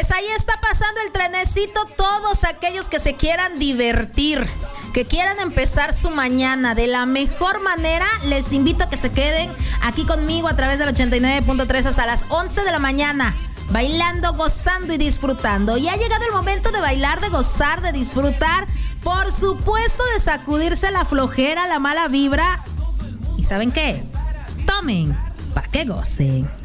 Pues ahí está pasando el trenecito. Todos aquellos que se quieran divertir, que quieran empezar su mañana de la mejor manera, les invito a que se queden aquí conmigo a través del 89.3 hasta las 11 de la mañana. Bailando, gozando y disfrutando. Y ha llegado el momento de bailar, de gozar, de disfrutar. Por supuesto, de sacudirse la flojera, la mala vibra. ¿Y saben qué? Tomen, pa' que gocen.